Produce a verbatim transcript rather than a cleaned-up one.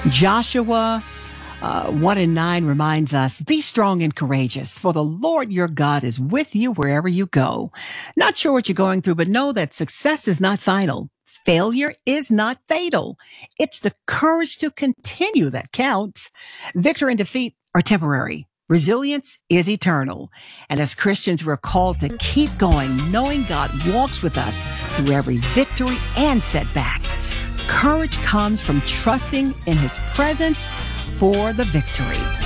Joshua uh, one and nine reminds us, be strong and courageous, for the Lord your God is with you wherever you go. Not sure what you're going through, but know that success is not final. Failure is not fatal. It's the courage to continue that counts. Victory and defeat are temporary. Resilience is eternal. And as Christians, we're called to keep going, knowing God walks with us through every victory and setback. Courage comes from trusting in his presence for the victory.